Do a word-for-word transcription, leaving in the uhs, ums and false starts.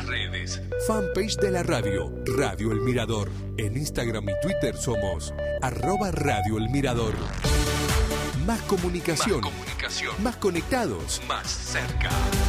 las redes. Fanpage de la radio, Radio El Mirador. En Instagram y Twitter somos arroba Radio El Mirador. Más comunicación. Más comunicación. Más conectados. Más cerca.